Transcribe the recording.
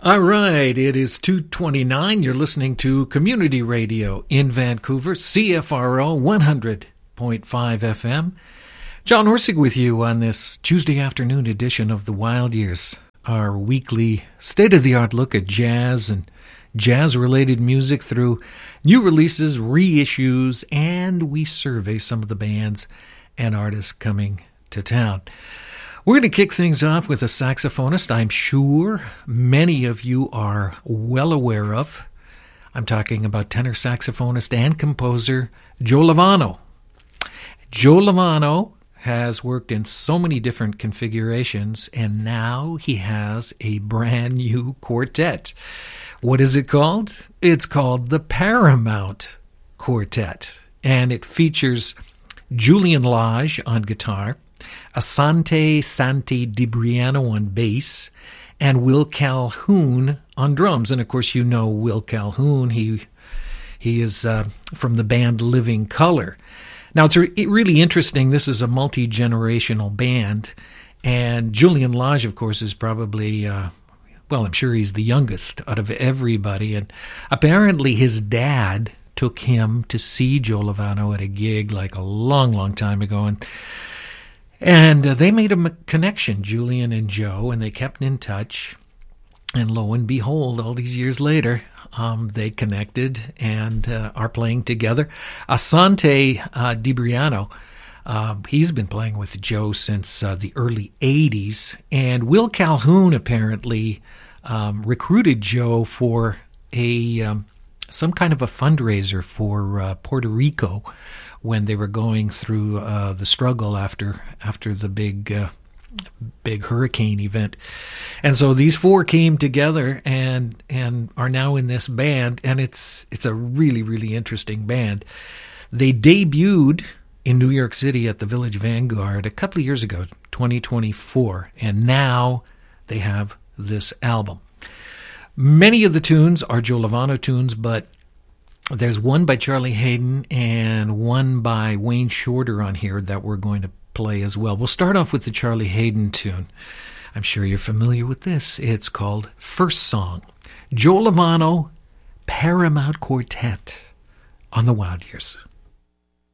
All right, it is 2:29. You're listening to Community Radio in Vancouver, CFRO 100.5 FM. John Horsig with you on this Tuesday afternoon edition of The Wild Years, our weekly state-of-the-art look at jazz and jazz-related music through new releases, reissues, and we survey some of the bands and artists coming to town. We're going to kick things off with a saxophonist I'm sure many of you are well aware of. I'm talking about tenor saxophonist and composer Joe Lovano. Joe Lovano has worked in so many different configurations, and now he has a brand new quartet. What is it called? It's called the Paramount Quartet, and it features Julian Lage on guitar, Asante Santi Dibriano on bass, and Will Calhoun on drums. And of course, you know Will Calhoun. He is from the band Living Colour. Now, it's really interesting. This is a multi-generational band, and Julian Lage, of course, is probably, I'm sure he's the youngest out of everybody. And apparently his dad took him to see Joe Lovano at a gig like a long, long time ago, and they made a connection, Julian and Joe, and they kept in touch. And lo and behold, all these years later, they connected and are playing together. Asante Dibriano, he's been playing with Joe since the early 80s. And Will Calhoun apparently recruited Joe for some kind of a fundraiser for Puerto Rico when they were going through the struggle after the big hurricane event. And so these four came together and are now in this band, and it's a really, really interesting band. They debuted in New York City at the Village Vanguard a couple of years ago, 2024, and now they have this album. Many of the tunes are Joe Lovano tunes, but there's one by Charlie Haden and one by Wayne Shorter on here that we're going to play as well. We'll start off with the Charlie Haden tune. I'm sure you're familiar with this. It's called First Song. Joe Lovano, Paramount Quartet on the Wild Years.